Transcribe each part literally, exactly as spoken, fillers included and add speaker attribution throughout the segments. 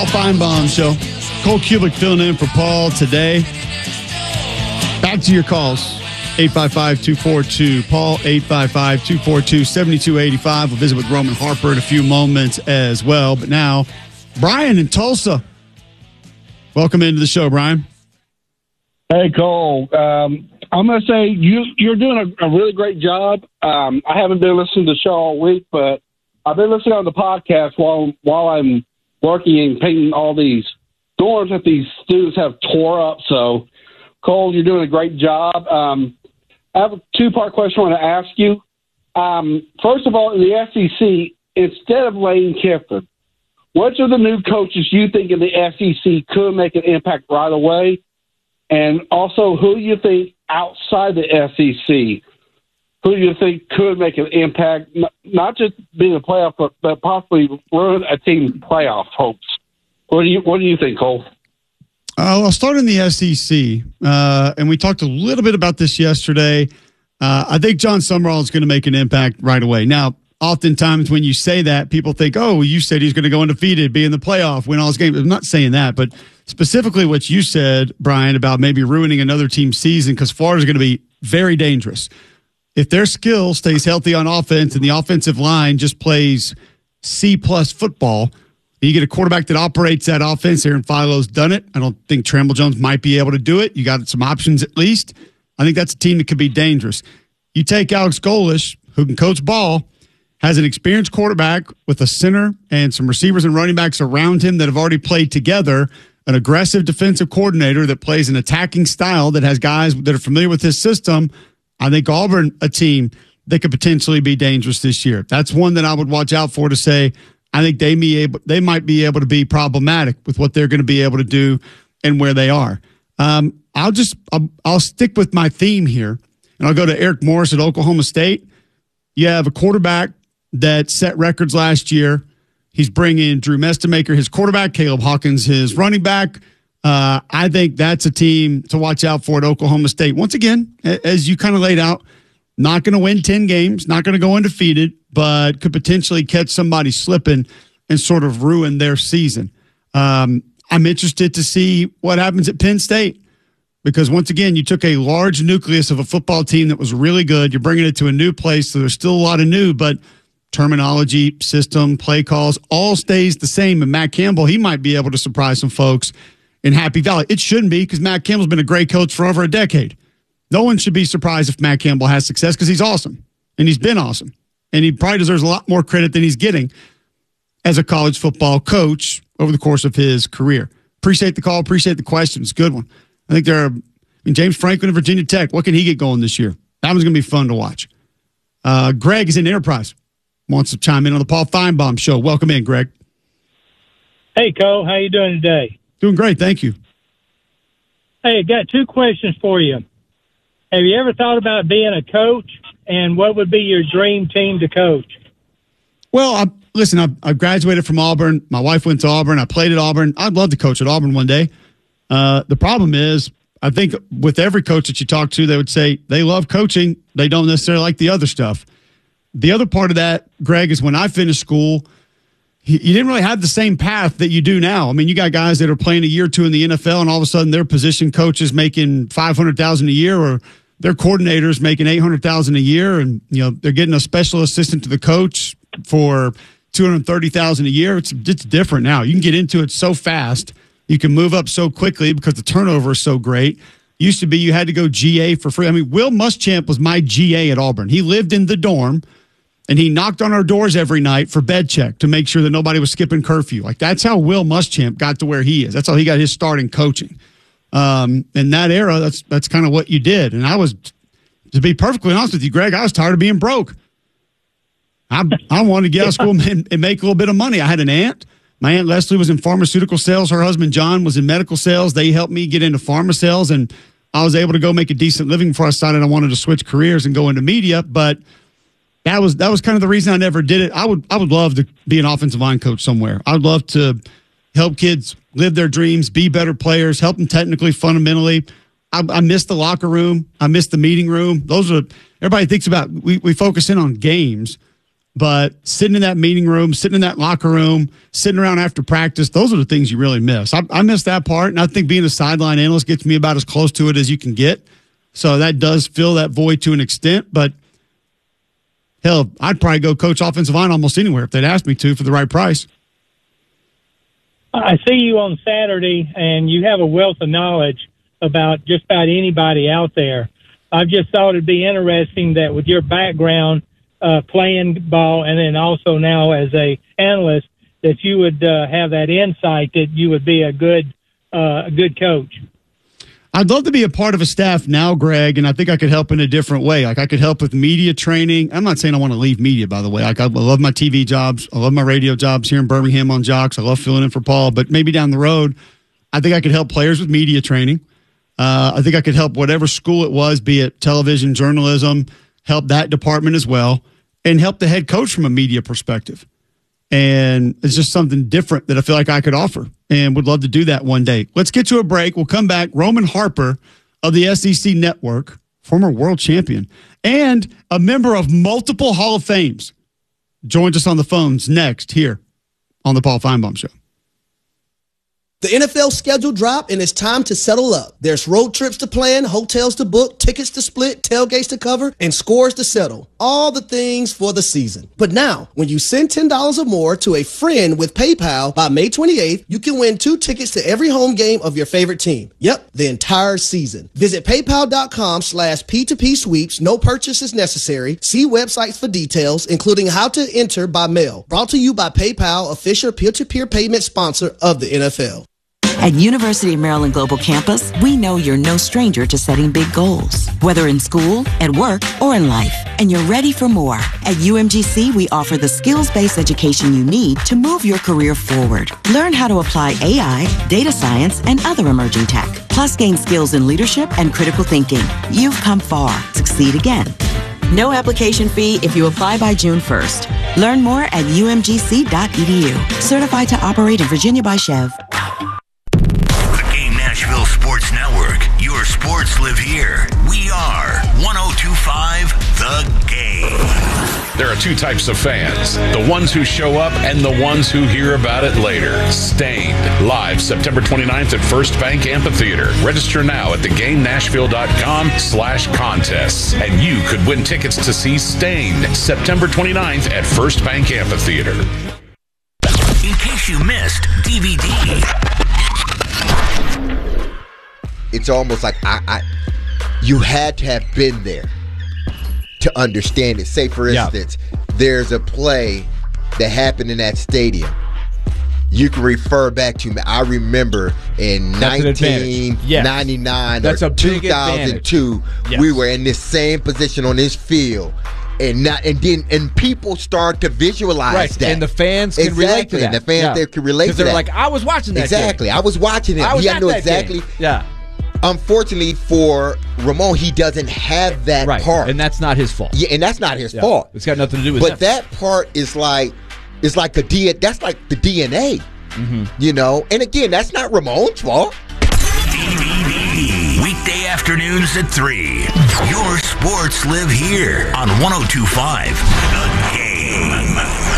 Speaker 1: Paul Feinbaum Show. Cole Cubic filling in for Paul today. Back to your calls. eight five five, two four two, Paul, eight five five, two four two, seven two eight five. We'll visit with Roman Harper in a few moments as well. But now, Brian in Tulsa. Welcome into the show, Brian.
Speaker 2: Hey, Cole. Um, I'm going to say you, you're doing a, a really great job. Um, I haven't been listening to the show all week, but I've been listening on the podcast while while I'm working and painting all these dorms that these students have tore up. So, Cole, you're doing a great job. Um, I have a two-part question I want to ask you. Um, first of all, in the S E C, instead of Lane Kiffin, which of the new coaches you think in the S E C could make an impact right away? And also, who do you think outside the S E C, who do you think could make an impact, not just being a playoff, but, but possibly ruin a team's playoff hopes? What do you What do you think, Cole?
Speaker 1: Uh, I'll start in the S E C, uh, and we talked a little bit about this yesterday. Uh, I think John Summerall is going to make an impact right away. Now, oftentimes when you say that, people think, oh, you said he's going to go undefeated, be in the playoff, win all his games. I'm not saying that, but specifically what you said, Brian, about maybe ruining another team's season, because Florida's going to be very dangerous. If their skill stays healthy on offense and the offensive line just plays C-plus football, you get a quarterback that operates that offense. Aaron Philo's done it. I don't think Tramble Jones might be able to do it. You got some options at least. I think that's a team that could be dangerous. You take Alex Golesh, who can coach ball, has an experienced quarterback with a center and some receivers and running backs around him that have already played together, an aggressive defensive coordinator that plays an attacking style that has guys that are familiar with his system. I think Auburn, a team that could potentially be dangerous this year. That's one that I would watch out for to say, I think they may able, they might be able to be problematic with what they're going to be able to do and where they are. Um, I'll just I'll, I'll stick with my theme here, and I'll go to Eric Morris at Oklahoma State. You have a quarterback that set records last year. He's bringing Drew Mestemaker, his quarterback, Caleb Hawkins, his running back. Uh, I think that's a team to watch out for at Oklahoma State. Once again, as you kind of laid out, not going to win ten games, not going to go undefeated, but could potentially catch somebody slipping and sort of ruin their season. Um, I'm interested to see what happens at Penn State because, once again, you took a large nucleus of a football team that was really good. You're bringing it to a new place, so there's still a lot of new, but terminology, system, play calls, all stays the same. And Matt Campbell, he might be able to surprise some folks in Happy Valley. It shouldn't be because Matt Campbell's been a great coach for over a decade. No one should be surprised if Matt Campbell has success because he's awesome, and he's been awesome. And he probably deserves a lot more credit than he's getting as a college football coach over the course of his career. Appreciate the call. Appreciate the question. It's a good one. I think there are, I mean, James Franklin of Virginia Tech. What can he get going this year? That one's going to be fun to watch. Uh, Greg is in Enterprise. Wants to chime in on the Paul Feinbaum Show. Welcome in, Greg.
Speaker 3: Hey, Cole. How you doing today?
Speaker 1: Doing great. Thank you.
Speaker 3: Hey, I got two questions for you. Have you ever thought about being a coach, and what would be your dream team to coach?
Speaker 1: Well, I, listen, I, I graduated from Auburn. My wife went to Auburn. I played at Auburn. I'd love to coach at Auburn one day. Uh, the problem is, I think with every coach that you talk to, they would say they love coaching. They don't necessarily like the other stuff. The other part of that, Greg, is when I finished school, you didn't really have the same path that you do now. I mean, you got guys that are playing a year or two in the N F L, and all of a sudden their position coaches making five hundred thousand dollars a year, or their coordinators making eight hundred thousand dollars a year, and you know they're getting a special assistant to the coach for two hundred thirty thousand dollars a year. It's it's different now. You can get into it so fast. You can move up so quickly because the turnover is so great. Used to be you had to go G A for free. I mean, Will Muschamp was my G A at Auburn. He lived in the dorm, and he knocked on our doors every night for bed check to make sure that nobody was skipping curfew. Like, that's how Will Muschamp got to where he is. That's how he got his start in coaching. Um, in that era, that's that's kind of what you did. And I was, to be perfectly honest with you, Greg, I was tired of being broke. I, I wanted to get out of school and, and make a little bit of money. I had an aunt. My Aunt Leslie was in pharmaceutical sales. Her husband, John, was in medical sales. They helped me get into pharma sales, and I was able to go make a decent living before I decided I wanted to switch careers and go into media. But that was that was kind of the reason I never did it. I would I would love to be an offensive line coach somewhere. I would love to help kids live their dreams, be better players, help them technically, fundamentally. I, I miss the locker room. I miss the meeting room. Those are everybody thinks about. We we focus in on games. But sitting in that meeting room, sitting in that locker room, sitting around after practice, those are the things you really miss. I, I miss that part, and I think being a sideline analyst gets me about as close to it as you can get. So that does fill that void to an extent. But, hell, I'd probably go coach offensive line almost anywhere if they'd asked me to for the right price.
Speaker 3: I see you on Saturday, and you have a wealth of knowledge about just about anybody out there. I just thought it'd be interesting that with your background, Uh, playing ball, and then also now as a analyst, that you would uh, have that insight that you would be a good, uh, a good coach.
Speaker 1: I'd love to be a part of a staff now, Greg, and I think I could help in a different way. Like I could help with media training. I'm not saying I want to leave media, by the way. Like I love my T V jobs. I love my radio jobs here in Birmingham on Jocks. I love filling in for Paul, but maybe down the road, I think I could help players with media training. Uh, I think I could help whatever school it was, be it television, journalism, help that department as well, and help the head coach from a media perspective. And it's just something different that I feel like I could offer and would love to do that one day. Let's get to a break. We'll come back. Roman Harper of the S E C Network, former world champion, and a member of multiple Hall of Fames, joins us on the phones next here on the Paul Feinbaum Show.
Speaker 4: The N F L schedule dropped, and it's time to settle up. There's road trips to plan, hotels to book, tickets to split, tailgates to cover, and scores to settle. All the things for the season. But now, when you send ten dollars or more to a friend with PayPal by May twenty-eighth, you can win two tickets to every home game of your favorite team. Yep, the entire season. Visit paypal.com slash P2P sweeps. No purchase is necessary. See websites for details, including how to enter by mail. Brought to you by PayPal, official peer-to-peer payment sponsor of the N F L.
Speaker 5: At University of Maryland Global Campus, we know you're no stranger to setting big goals, whether in school, at work, or in life, and you're ready for more. At U M G C, we offer the skills-based education you need to move your career forward. Learn how to apply A I, data science, and other emerging tech, plus gain skills in leadership and critical thinking. You've come far. Succeed again. No application fee if you apply by June first. Learn more at U M G C dot E D U. Certified to operate in Virginia by Chev.
Speaker 6: Nashville Sports Network. Your sports live here. We are one oh two point five The Game.
Speaker 7: There are two types of fans. The ones who show up and the ones who hear about it later. Stained. Live September twenty-ninth at First Bank Amphitheater. Register now at theGameNashville.com slash contests. And you could win tickets to see Stained September twenty-ninth at First Bank Amphitheater.
Speaker 6: In case you missed D V D.
Speaker 8: It's almost like I, I, you had to have been there to understand it. Say, for instance, yeah. there's a play that happened in that stadium. You can refer back to me. I remember in nineteen ninety-nine yes. or two thousand two, yes. we were in this same position on this field. And not, and then and people start to visualize
Speaker 9: right.
Speaker 8: that,
Speaker 9: and the fans can
Speaker 8: exactly.
Speaker 9: relate to that.
Speaker 8: And the fans
Speaker 9: yeah.
Speaker 8: there can relate to that.
Speaker 9: Because they're like, I was watching that.
Speaker 8: Exactly,
Speaker 9: game.
Speaker 8: I was watching it.
Speaker 9: I was
Speaker 8: he
Speaker 9: at
Speaker 8: knew
Speaker 9: that
Speaker 8: exactly.
Speaker 9: Game. Yeah.
Speaker 8: Unfortunately for Ramon, he doesn't have that
Speaker 9: right.
Speaker 8: part,
Speaker 9: and that's not his fault.
Speaker 8: Yeah, and that's not his
Speaker 9: yeah.
Speaker 8: fault.
Speaker 9: It's got nothing to do with.
Speaker 8: But
Speaker 9: that.
Speaker 8: that part is like, it's like a D. That's like the D N A. Mm-hmm. You know, and again, that's not Ramon's fault.
Speaker 6: D V D weekday afternoons at three. Your sports live here on one oh two point five The Game.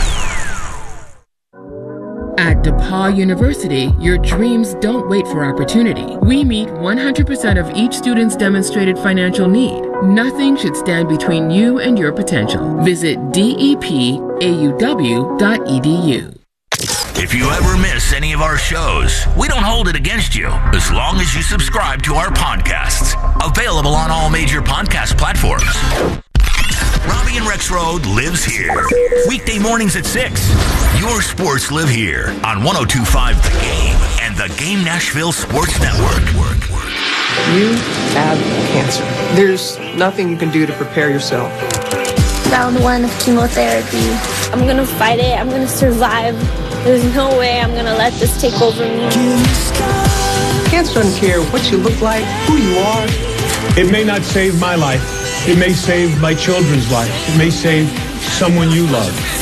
Speaker 10: At DePaul University, your dreams don't wait for opportunity. We meet one hundred percent of each student's demonstrated financial need. Nothing should stand between you and your potential. Visit D E P A U W dot E D U.
Speaker 6: If you ever miss any of our shows, we don't hold it against you as long as you subscribe to our podcasts. Available on all major podcast platforms. Robbie and Rex Road lives here. Weekday mornings at six. Your sports live here on one oh two point five The Game and the Game Nashville Sports Network.
Speaker 11: You have cancer. There's nothing you can do to prepare yourself.
Speaker 12: Round one of chemotherapy. I'm going to fight it. I'm going to survive. There's no way I'm going to let this take over me.
Speaker 11: Cancer doesn't care what you look like, who you are.
Speaker 13: It may not save my life. It may save my children's life. It may save someone you love.